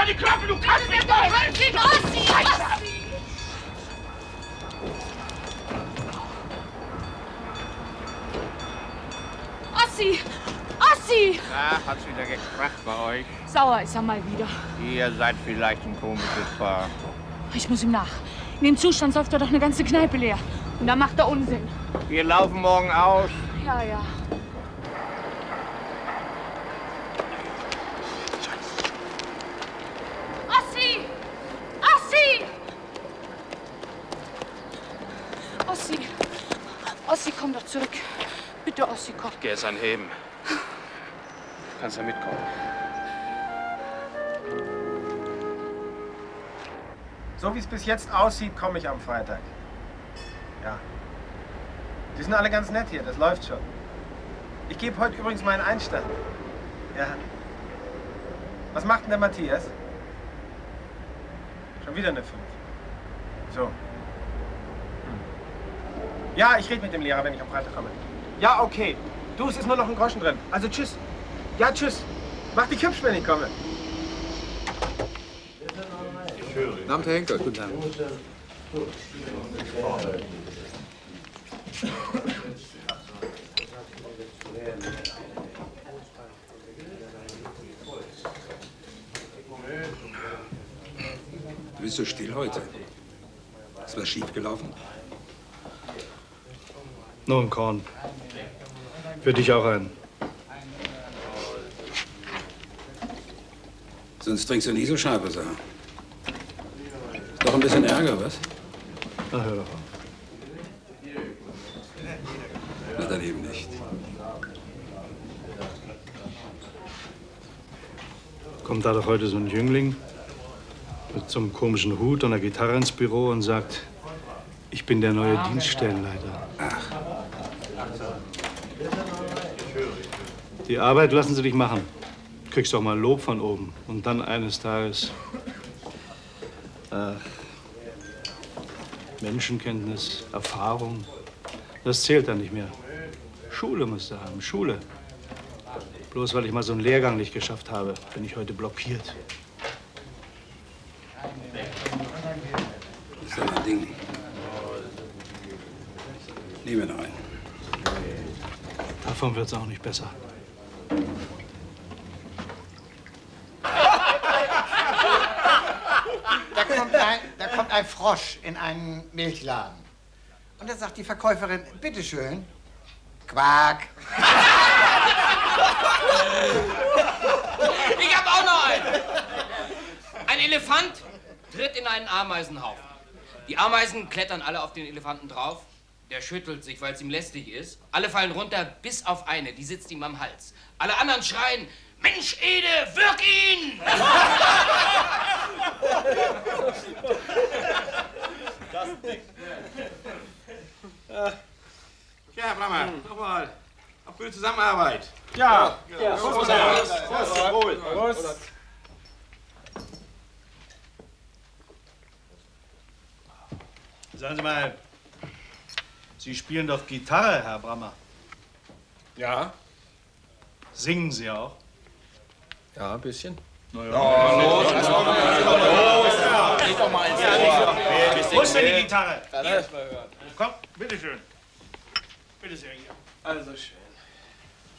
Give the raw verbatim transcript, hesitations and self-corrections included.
doch die Klappe, du kannst mich doch! Ossi, Ossi, Ossi! Ossi! Ossi! Ach, hat's wieder gekracht bei euch? Sauer ist er mal wieder. Ihr seid vielleicht ein komisches Paar. Ich muss ihm nach. In dem Zustand säuft er doch eine ganze Kneipe leer. Und da macht er Unsinn. Wir laufen morgen aus. Ja, ja. Ossi! Ossi! Ossi! Ossi, komm doch zurück. Bitte, Ossi, komm. Ich geh jetzt anheben. Kannst ja mitkommen. So wie es bis jetzt aussieht, komme ich am Freitag. Ja. Die sind alle ganz nett hier, das läuft schon. Ich gebe heute übrigens meinen Einstand. Ja. Was macht denn der Matthias? Schon wieder eine fünf. So. Hm. Ja, ich rede mit dem Lehrer, wenn ich am Freitag komme. Ja, okay. Du, es ist nur noch ein Groschen drin. Also tschüss. Ja, tschüss. Mach dich hübsch, wenn ich komme. Guten Abend, Herr Henker. Guten Abend. Du bist so still heute. Ist was schief gelaufen? Nur ein Korn. Für dich auch ein. Sonst trinkst du nie so scharfe Sachen. Ist doch ein bisschen Ärger, was? Na, hör doch auf. Na, dann eben nicht. Kommt da doch heute so ein Jüngling mit so einem komischen Hut und einer Gitarre ins Büro und sagt, ich bin der neue Dienststellenleiter. Ach. Die Arbeit lassen sie dich machen. Kriegst auch mal Lob von oben. Und dann eines Tages... Ach, Menschenkenntnis, Erfahrung, das zählt dann nicht mehr. Schule musst du haben, Schule. Bloß weil ich mal so einen Lehrgang nicht geschafft habe, bin ich heute blockiert. Das ist doch ein Ding. Nehmen wir noch einen. Davon wird's auch nicht besser. Da kommt, ein, da kommt ein Frosch in einen Milchladen. Und da sagt die Verkäuferin, bitteschön, Quark. Ich hab auch noch einen. Ein Elefant tritt in einen Ameisenhaufen. Die Ameisen klettern alle auf den Elefanten drauf. Der schüttelt sich, weil es ihm lästig ist. Alle fallen runter, bis auf eine. Die sitzt ihm am Hals. Alle anderen schreien, Mensch, Ede, wirk ihn! Das Ding. Ja, Herr Brammer, nochmal. Auf gute Zusammenarbeit. Ja. Ja. Prost. Prost. Prost. Sagen Sie mal, Sie spielen doch Gitarre, Herr Brammer. Ja. Singen Sie auch? Ja, ein bisschen. Na ja. Oh, los, los, los. Leg doch mal ins Ohr. Wo ist denn die Gitarre? Komm, bitteschön. Bitte sehr, hier. Also schön.